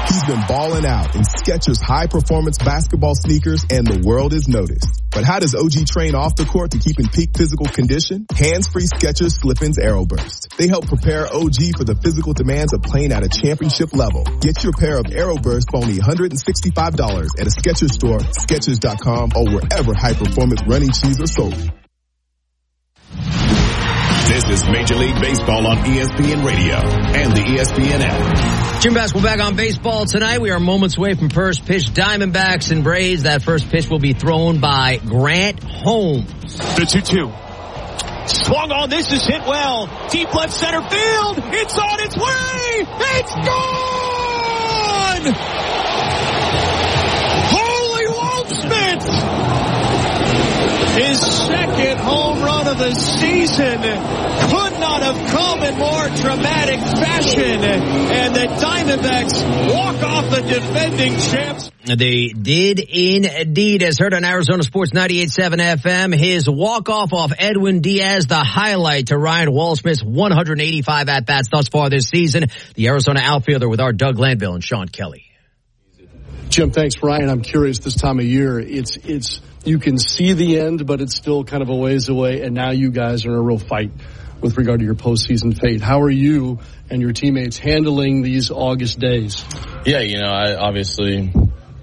He's been balling out in Skechers high-performance basketball sneakers, and the world has noticed. But how does OG train off the court to keep in peak physical condition? Hands-free Skechers Slip-ins AeroBurst. They help prepare OG for the physical demands of playing at a championship level. Get your pair of AeroBurst for only $165 at a Skechers store, Skechers.com, or wherever high-performance running shoes are sold. This is Major League Baseball on ESPN Radio and the ESPN app. Jim Bass, we're back on baseball tonight. We are moments away from first pitch. Diamondbacks and Braves. That first pitch will be thrown by Grant Holmes. The 2-2. Swung on. This is hit well. Deep left center field. It's on its way. It's gone. Holy Waldschmidt. His second home run of the season could not have come in more dramatic fashion. And the Diamondbacks walk off the defending champs. They did indeed, as heard on Arizona Sports 98.7 FM. His walk-off off Edwin Diaz, the highlight to Ryan Waldschmidt's 185 at-bats thus far this season. The Arizona outfielder with our Doug Landville and Sean Kelly. Jim, thanks, Ryan. I'm curious this time of year. It's you can see the end, but it's still kind of a ways away, and now you guys are in a real fight with regard to your postseason fate. How are you and your teammates handling these August days? Yeah, obviously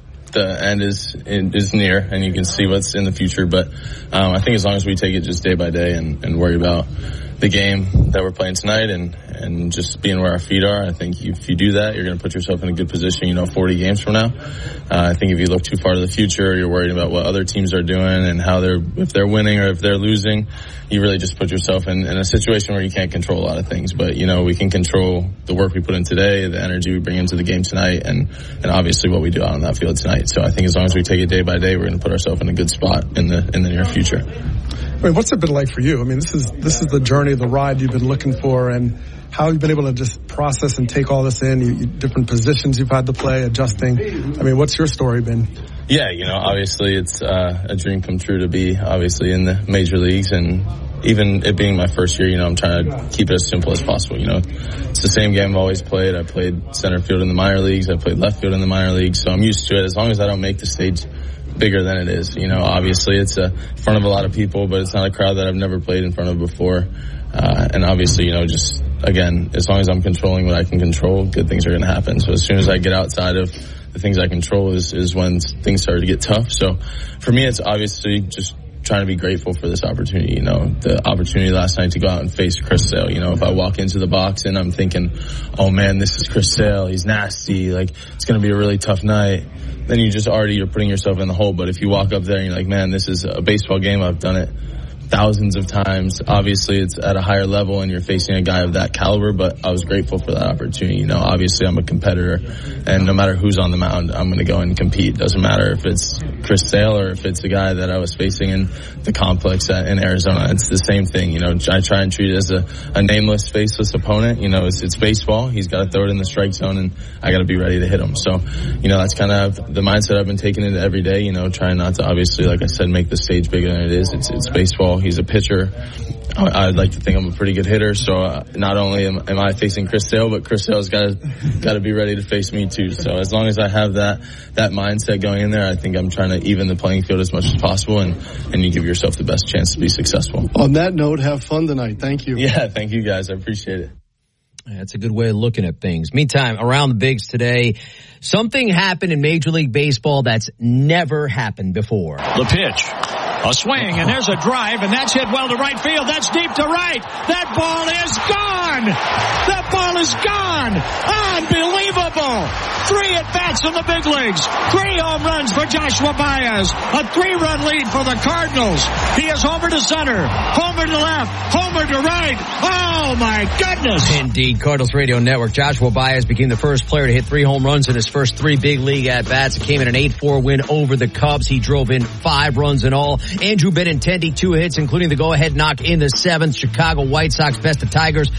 the end is near, and you can see what's in the future. But I think as long as we take it just day by day and worry about the game that we're playing tonight and just being where our feet are, I think if you do that, you're going to put yourself in a good position, 40 games from now. I think if you look too far to the future, you're worried about what other teams are doing and if they're winning or if they're losing, you really just put yourself in a situation where you can't control a lot of things. But, we can control the work we put in today, the energy we bring into the game tonight, and obviously what we do out on that field tonight. So I think as long as we take it day by day, we're going to put ourselves in a good spot in the near future. What's it been like for you? This is the journey, the ride you've been looking for, and how you've been able to just process and take all this in, different positions you've had to play, adjusting. What's your story been? Yeah, obviously it's a dream come true to be obviously in the major leagues, and even it being my first year, I'm trying to keep it as simple as possible. It's the same game I've always played. I played center field in the minor leagues. I played left field in the minor leagues, so I'm used to it. As long as I don't make the stage bigger than it is. Obviously it's in front of a lot of people, but it's not a crowd that I've never played in front of before. And obviously, just, again, as long as I'm controlling what I can control, good things are going to happen. So as soon as I get outside of the things I control is when things start to get tough. So for me, it's obviously just trying to be grateful for this opportunity. The opportunity last night to go out and face Chris Sale. If I walk into the box and I'm thinking, oh man, this is Chris Sale, he's nasty, it's going to be a really tough night, then you're putting yourself in the hole. But if you walk up there and you're like, man, this is a baseball game, I've done it thousands of times. Obviously it's at a higher level and you're facing a guy of that caliber, but I was grateful for that opportunity. Obviously I'm a competitor, and no matter who's on the mound, I'm going to go and compete. Doesn't matter if it's Chris Sale or if it's a guy that I was facing in the complex in Arizona. It's the same thing. I try and treat it as a nameless, faceless opponent. It's baseball. He's got to throw it in the strike zone, and I got to be ready to hit him. So, that's kind of the mindset I've been taking into every day, trying not to, obviously, like I said, make the stage bigger than it is. It's baseball. He's a pitcher. I'd like to think I'm a pretty good hitter, so not only am I facing Chris Sale, but Chris Sale's got to be ready to face me too. So as long as I have that mindset going in there, I think I'm trying to even the playing field as much as possible, and you give yourself the best chance to be successful. On that note, have fun tonight. Thank you. Yeah, thank you guys. I appreciate it. That's a good way of looking at things. Meantime, around the bigs today, something happened in Major League Baseball that's never happened before. The pitch. A swing, and there's a drive, and that's hit well to right field. That's deep to right. That ball is gone. That ball is gone. Unbelievable. 3 at-bats in the big leagues. 3 home runs for Joshua Baez. A 3-run lead for the Cardinals. He is homer to center, homer to left, homer to right. Oh, my goodness. Indeed, Cardinals Radio Network. Joshua Baez became the first player to hit 3 home runs in his first 3 big league at-bats. It came in an 8-4 win over the Cubs. He drove in 5 runs in all. Andrew Benintendi 2 hits, including the go-ahead knock in the 7th. Chicago White Sox best the Tigers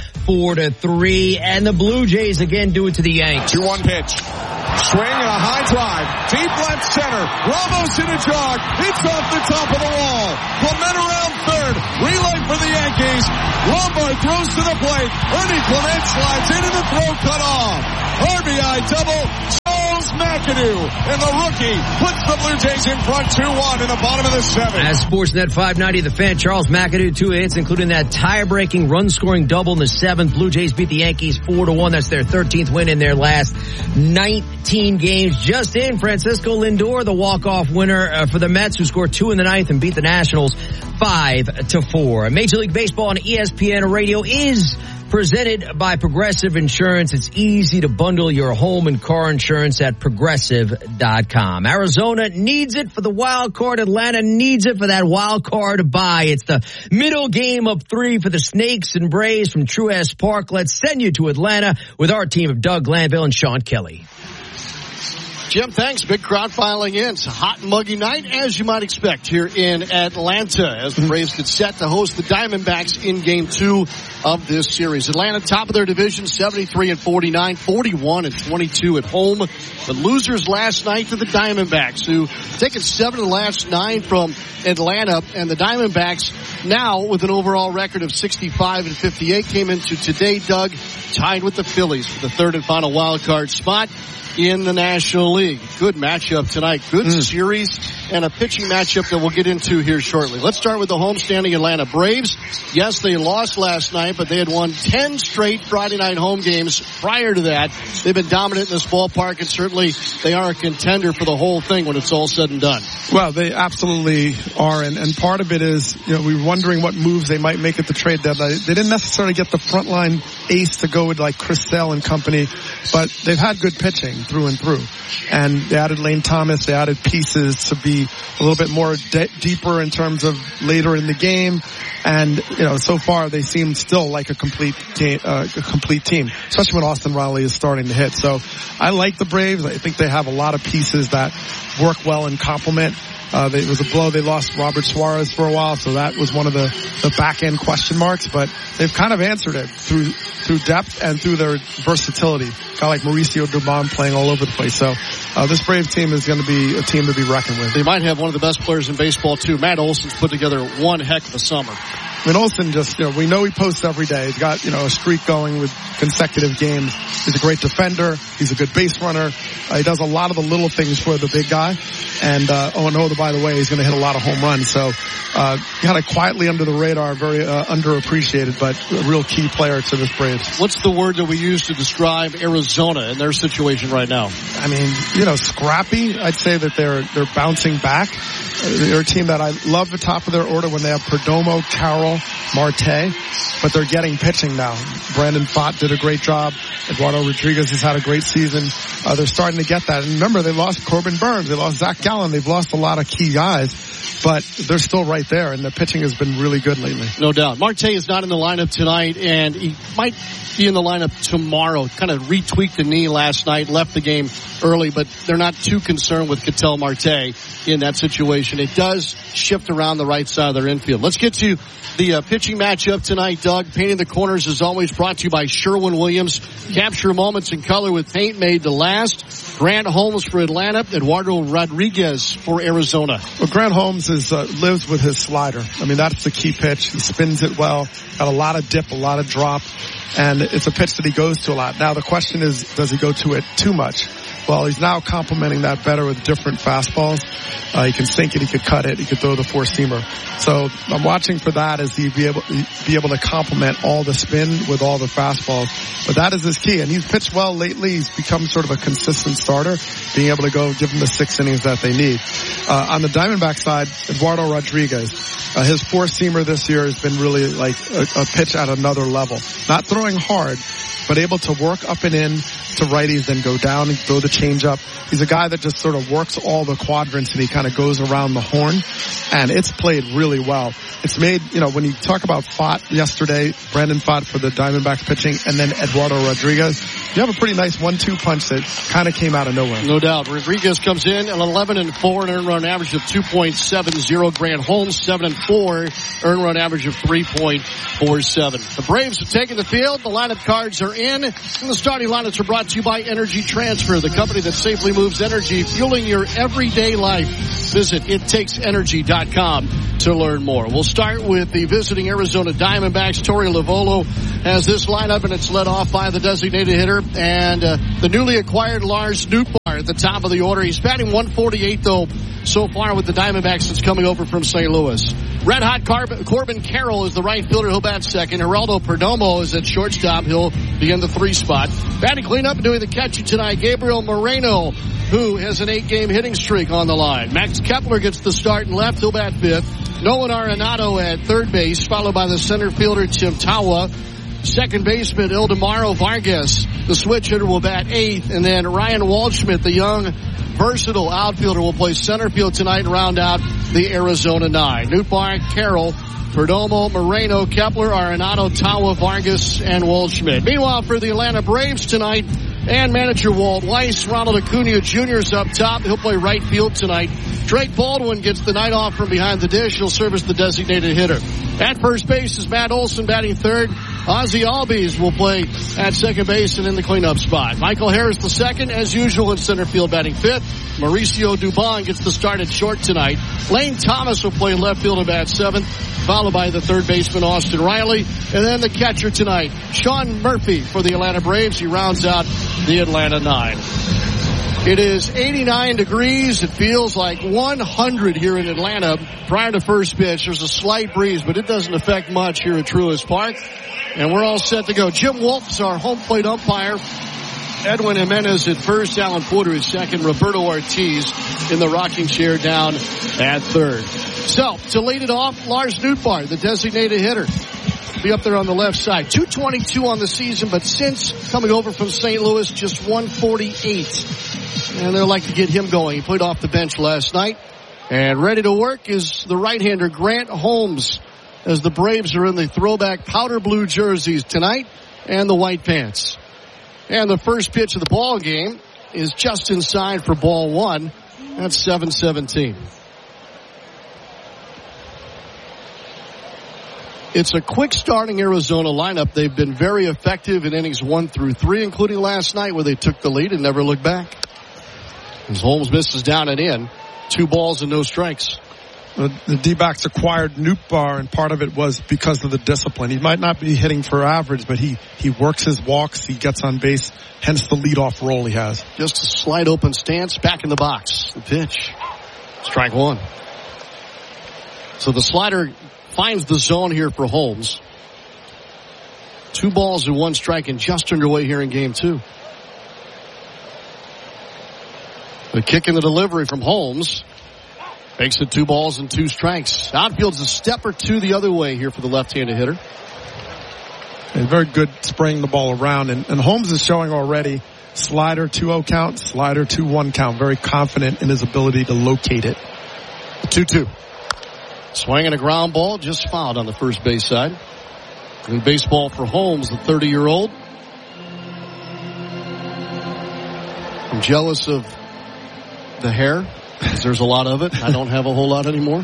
4-3, and the Blue Jays again do it to the Yanks. 2-1 pitch. Swing and a high drive. Deep left center. Ramos in a jog. It's off the top of the wall. Clement around third. Relay for the Yankees. Lombard throws to the plate. Ernie Clement slides into the throw, cut off. RBI double. do, and the rookie puts the Blue Jays in front 2-1 in the bottom of the 7th. As Sportsnet 590, the fan, Charles McAdoo, 2 hits, including that tie-breaking run-scoring double in the 7th. Blue Jays beat the Yankees 4-1. That's their 13th win in their last 19 games. Just in, Francisco Lindor, the walk-off winner for the Mets, who scored 2 in the 9th and beat the Nationals 5-4. Major League Baseball on ESPN Radio is presented by Progressive Insurance. It's easy to bundle your home and car insurance at Progressive.com. Arizona needs it for the wild card. Atlanta needs it for that wild card bye. It's the middle game of 3 for the Snakes and Braves from Truist Park. Let's send you to Atlanta with our team of Doug Glanville and Sean Kelly. Jim, thanks. Big crowd filing in. It's a hot and muggy night, as you might expect, here in Atlanta, as the Braves get set to host the Diamondbacks in Game 2 of this series. Atlanta, top of their division, 73-49, 41-22 at home. The losers last night to the Diamondbacks, who taken 7 of the last 9 from Atlanta, and the Diamondbacks now with an overall record of 65-58 came into today, Doug, tied with the Phillies for the third and final wild card spot in the National League. Good matchup tonight. Good series and a pitching matchup that we'll get into here shortly. Let's start with the homestanding Atlanta Braves. Yes, they lost last night, but they had won 10 straight Friday night home games prior to that. They've been dominant in this ballpark, and certainly they are a contender for the whole thing when it's all said and done. Well, they absolutely are, and part of it is, we were wondering what moves they might make at the trade deadline. They didn't necessarily get the frontline ace to go with like Chris Sale and company, but they've had good pitching through and through. And they added Lane Thomas. They added pieces to be a little bit more deeper in terms of later in the game. And, so far they seem still like a complete team, especially when Austin Riley is starting to hit. So I like the Braves. I think they have a lot of pieces that work well and complement. It was a blow. They lost Robert Suarez for a while, so that was one of the back-end question marks, but they've kind of answered it through depth and through their versatility. Kind of like Mauricio Dubon playing all over the place. So this Braves team is going to be a team to be reckoned with. They might have one of the best players in baseball, too. Matt Olson's put together one heck of a summer. I mean, Olson just, we know he posts every day. He's got, a streak going with consecutive games. He's a great defender. He's a good base runner. He does a lot of the little things for the big guy. And, by the way, he's going to hit a lot of home runs. So, kind of quietly under the radar, very, underappreciated, but a real key player to this Braves. What's the word that we use to describe Arizona and their situation right now? I mean, scrappy. I'd say that they're bouncing back. They're a team that I love the top of their order when they have Perdomo, Carroll, Marte, but they're getting pitching now. Brandon Pfaadt did a great job. Eduardo Rodriguez has had a great season. They're starting to get that. And remember, they lost Corbin Burns. They lost Zach Gallen. They've lost a lot of key guys, but they're still right there, and the pitching has been really good lately. No doubt. Marte is not in the lineup tonight, and he might be in the lineup tomorrow. Kind of retweaked the knee last night, left the game early, but they're not too concerned with Ketel Marte in that situation. It does shift around the right side of their infield. Let's get to the pitching matchup tonight, Doug. Painting the corners is always brought to you by Sherwin-Williams. Capture moments in color with paint made to last. Grant Holmes for Atlanta, Eduardo Rodriguez for Arizona. Well, Grant Holmes lives with his slider. I mean, that's the key pitch. He spins it well, got a lot of dip, a lot of drop, and it's a pitch that he goes to a lot. Now, the question is, does he go to it too much? Well, he's now complementing that better with different fastballs. He can sink it, he could cut it, he could throw the four-seamer. So I'm watching for that as he be able to complement all the spin with all the fastballs. But that is his key, and he's pitched well lately. He's become sort of a consistent starter, being able to go give them the 6 innings that they need. On the Diamondback side, Eduardo Rodriguez, his four-seamer this year has been really like a pitch at another level. Not throwing hard, but able to work up and in to righties, then go down and throw the changeup. He's a guy that just sort of works all the quadrants, and he kind of goes around the horn, and it's played really well. It's made, when you talk about Pfaadt yesterday, Brandon Pfaadt for the Diamondbacks pitching, and then Eduardo Rodriguez, you have a pretty nice 1-2 punch that kind of came out of nowhere. No doubt. Rodriguez comes in at 11-4, an earned run average of 2.70. Grant Holmes, 7-4, earned run average of 3.47. The Braves have taken the field. The lineup cards are in, and the starting lineups are brought to you by Energy Transfer, the company that safely moves energy, fueling your everyday life. Visit ittakes.energy.com to learn more. We'll start with the visiting Arizona Diamondbacks. Torey Lovullo has this lineup, and it's led off by the designated hitter and the newly acquired Lars Nootbaar. at the top of the order. He's batting 148, though, so far with the Diamondbacks since coming over from St. Louis. Red hot Corbin Carroll is the right fielder. He'll bat second. Geraldo Perdomo is at shortstop. He'll be in the 3 spot. Batting cleanup and doing the catching tonight, Gabriel Moreno, who has an 8-game hitting streak on the line. Max Kepler gets the start in left. He'll bat 5th. Nolan Arenado at third base, followed by the center fielder Tim Tawa. Second baseman Ildemaro Vargas, the switch hitter, will bat 8th. And then Ryan Waldschmidt, the young, versatile outfielder, will play center field tonight and round out the Arizona 9. Nootbaar, Carroll, Perdomo, Moreno, Kepler, Arenado, Tawa, Vargas, and Waldschmidt. Meanwhile, for the Atlanta Braves tonight, and manager Walt Weiss, Ronald Acuna Jr. is up top. He'll play right field tonight. Drake Baldwin gets the night off from behind the dish. He'll serve as the designated hitter. At first base is Matt Olson batting third. Ozzie Albies will play at second base and in the cleanup spot. Michael Harris the second, as usual, in center field batting 5th. Mauricio Dubon gets the start at short tonight. Lane Thomas will play left field and bat 7th, followed by the third baseman Austin Riley. And then the catcher tonight, Sean Murphy for the Atlanta Braves. He rounds out the Atlanta 9. It is 89 degrees. It feels like 100 here in Atlanta. Prior to first pitch, there's a slight breeze, but it doesn't affect much here at Truist Park. And we're all set to go. Jim Wolf's our home plate umpire. Edwin Jimenez at first, Alan Porter at second, Roberto Ortiz in the rocking chair down at third. So, to lead it off, Lars Nootbaar, the designated hitter. Be up there on the left side. 222 on the season, but since coming over from St. Louis, just 148. And they'd like to get him going. He played off the bench last night. And ready to work is the right-hander Grant Holmes, as the Braves are in the throwback powder blue jerseys tonight and the white pants. And the first pitch of the ball game is just inside for ball 1. That's 7-17. It's a quick starting Arizona lineup. They've been very effective in innings 1 through 3, including last night where they took the lead and never looked back. As Holmes misses down and in, 2 balls and no strikes. The D-backs acquired Nootbaar, and part of it was because of the discipline. He might not be hitting for average, but he works his walks, he gets on base, hence the leadoff role he has. Just a slight open stance, back in the box. The pitch. Strike 1. So the slider finds the zone here for Holmes. 2 balls and 1 strike, and just underway here in game 2. The kick in the delivery from Holmes makes it 2 balls and 2 strikes. Outfield's a step or 2 the other way here for the left-handed hitter. And very good spraying the ball around. And Holmes is showing already slider 2-0 count, slider 2-1 count. Very confident in his ability to locate it. 2-2. Swing and a ground ball, just fouled on the first base side. New baseball for Holmes, the 30-year-old. I'm jealous of the hair, because there's a lot of it. I don't have a whole lot anymore.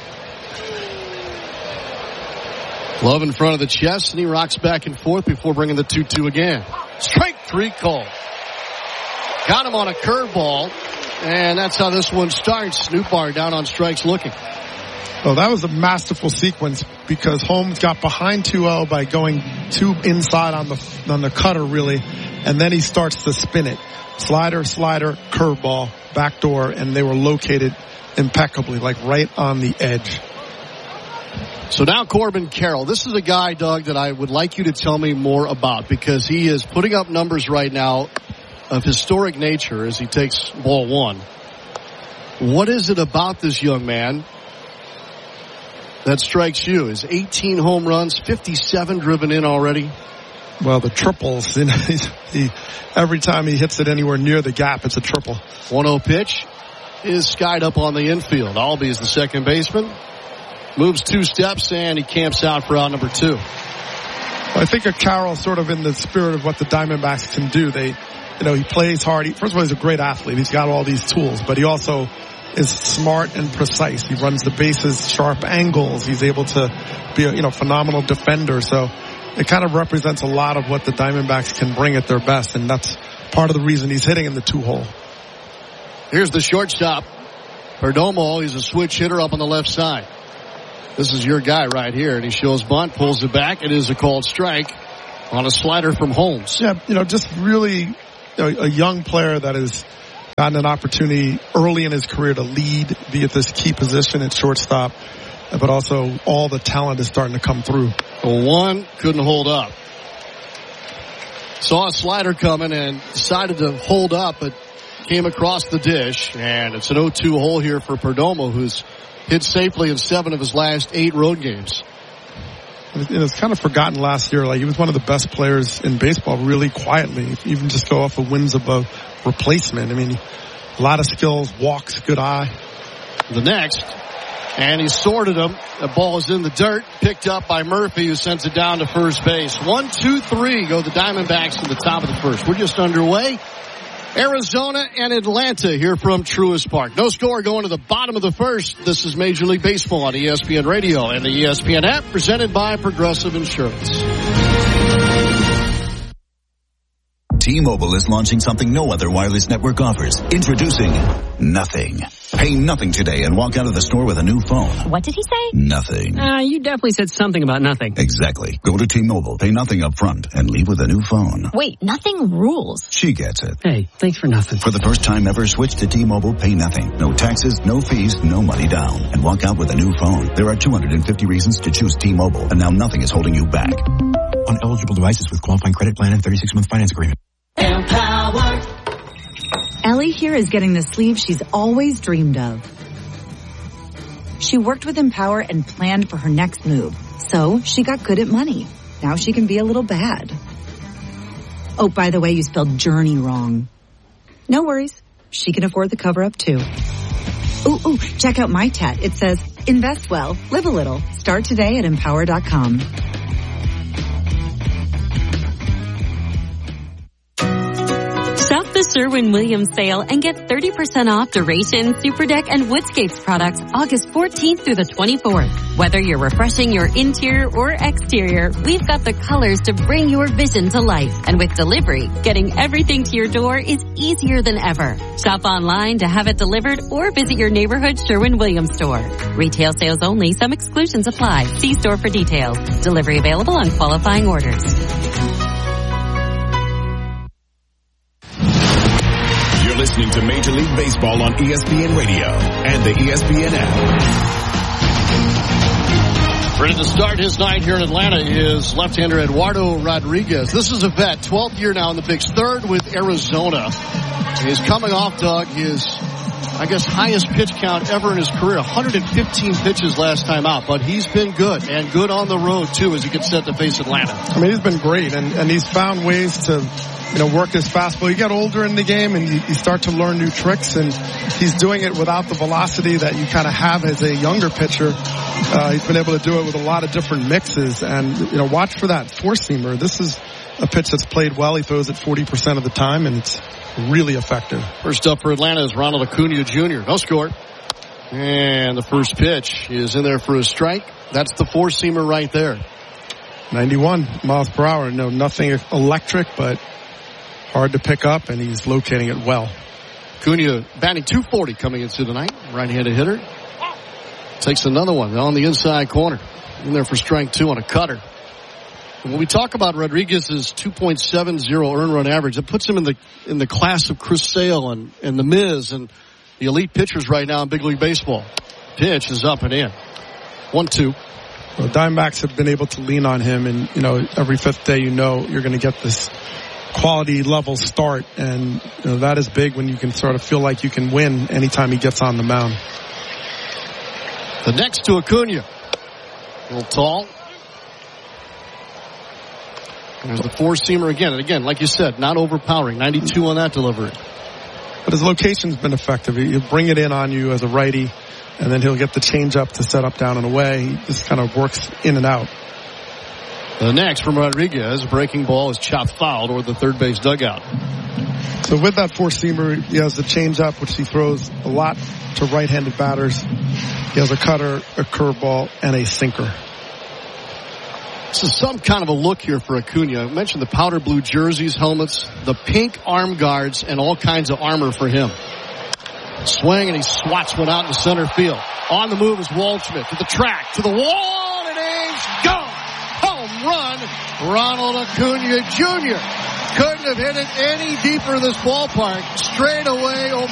Glove in front of the chest, and he rocks back and forth before bringing the 2-2 again. Strike 3 call. Got him on a curveball, and that's how this one starts. Nootbaar down on strikes looking. Well, that was a masterful sequence because Holmes got behind 2-0 by going 2 inside on the cutter, really, and then he starts to spin it. Slider, curveball, backdoor, and they were located impeccably, like right on the edge. So now Corbin Carroll. This is a guy, Doug, that I would like you to tell me more about because he is putting up numbers right now of historic nature as he takes ball 1. What is it about this young man that strikes you? His 18 home runs, 57 driven in already. Well, the triples, you know, every time he hits it anywhere near the gap, it's a triple. 1-0 pitch is skied up on the infield. Albie is the second baseman. Moves 2 steps, and he camps out for out number 2. I think of Carroll sort of in the spirit of what the Diamondbacks can do. He plays hard. First of all, he's a great athlete. He's got all these tools, but he also is smart and precise. He runs the bases, sharp angles. He's able to be a phenomenal defender. So it kind of represents a lot of what the Diamondbacks can bring at their best, and that's part of the reason he's hitting in the 2-hole. Here's the shortstop, Perdomo. He's a switch hitter up on the left side. This is your guy right here, and he shows bunt, pulls it back. It is a called strike on a slider from Holmes. Yeah, just really a young player that has gotten an opportunity early in his career to lead, be at this key position at shortstop, but also all the talent is starting to come through. One couldn't hold up. Saw a slider coming and decided to hold up, but came across the dish. And it's an 0-2 hole here for Perdomo, who's hit safely in 7 of his last 8 road games. It's kind of forgotten last year. Like, he was one of the best players in baseball, really quietly, even just go off of wins above replacement. I mean, a lot of skills, walks, good eye. The next, and he sorted him. The ball is in the dirt, picked up by Murphy, who sends it down to first base. 1, 2, 3 go the Diamondbacks to the top of the first. We're just underway. Arizona and Atlanta here from Truist Park. No score going to the bottom of the first. This is Major League Baseball on ESPN Radio and the ESPN app, presented by Progressive Insurance. T-Mobile is launching something no other wireless network offers. Introducing Nothing. Pay nothing today and walk out of the store with a new phone. What did he say? Nothing. You definitely said something about nothing. Exactly. Go to T-Mobile, pay nothing up front, and leave with a new phone. Wait, nothing rules. She gets it. Hey, thanks for nothing. For the first time ever, switch to T-Mobile, pay nothing. No taxes, no fees, no money down. And walk out with a new phone. There are 250 reasons to choose T-Mobile, and now nothing is holding you back. On eligible devices with qualifying credit plan and 36-month finance agreement. Empower. Ellie here is getting the sleeve she's always dreamed of. She worked with Empower and planned for her next move. So she got good at money. Now she can be a little bad. Oh, by the way, you spelled journey wrong. No worries. She can afford the cover-up too. Ooh, check out my tat. It says, invest well, live a little. Start today at empower.com. Shop the Sherwin-Williams sale and get 30% off Duration, Super Deck, and Woodscapes products August 14th through the 24th. Whether you're refreshing your interior or exterior, we've got the colors to bring your vision to life. And with delivery, getting everything to your door is easier than ever. Shop online to have it delivered or visit your neighborhood Sherwin-Williams store. Retail sales only. Some exclusions apply. See store for details. Delivery available on qualifying orders. You're listening to Major League Baseball on ESPN Radio and the ESPN app. Ready to start his night here in Atlanta is left-hander Eduardo Rodriguez. This is a vet, 12th year now in the Bigs, third with Arizona. He's coming off, Doug, his, highest pitch count ever in his career, 115 pitches last time out. But he's been good, and good on the road, too, as he gets set to face Atlanta. I mean, he's been great, and he's found ways to work his fastball. You get older in the game and you start to learn new tricks, and he's doing it without the velocity that you kind of have as a younger pitcher. He's been able to do it with a lot of different mixes, and, watch for that four-seamer. This is a pitch that's played well. He throws it 40% of the time, and it's really effective. First up for Atlanta is Ronald Acuna Jr. No score. And the first pitch is in there for a strike. That's the four-seamer right there. 91 miles per hour. No, nothing electric, but hard to pick up, and he's locating it well. Acuna batting .240 coming into tonight. Right-handed hitter. Takes another one on the inside corner. In there for strike 2 on a cutter. And when we talk about Rodriguez's 2.70 earned run average, it puts him in the class of Chris Sale and the Miz and the elite pitchers right now in Big League Baseball. Pitch is up and in. 1-2. Well, Diamondbacks have been able to lean on him, and every fifth day you're going to get this quality level start, and that is big when you can sort of feel like you can win anytime he gets on the mound. The next to Acuna. A little tall. There's the four-seamer again. And again, like you said, not overpowering. 92 on that delivery. But his location's been effective. He'll bring it in on you as a righty, and then he'll get the changeup to set up down and away. He just kind of works in and out. The next from Rodriguez, breaking ball is chopped foul toward the third base dugout. So with that four-seamer, he has the changeup, which he throws a lot to right-handed batters. He has a cutter, a curveball, and a sinker. This is some kind of a look here for Acuna. I mentioned the powder blue jerseys, helmets, the pink arm guards, and all kinds of armor for him. Swing, and he swats one out in center field. On the move is Waldschmidt to the track, to the wall, and it's gone! Home run, Ronald Acuna Jr. Couldn't have hit it any deeper this ballpark. Straight away over